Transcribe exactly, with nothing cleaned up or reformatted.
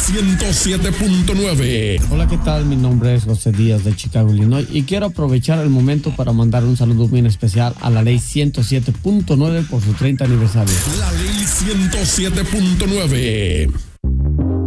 ciento siete punto nueve. Hola, ¿qué tal? Mi nombre es José Díaz de Chicago, Illinois, y quiero aprovechar el momento para mandar un saludo muy especial a la ley ciento siete punto nueve por su treinta aniversario. La ley ciento siete punto nueve.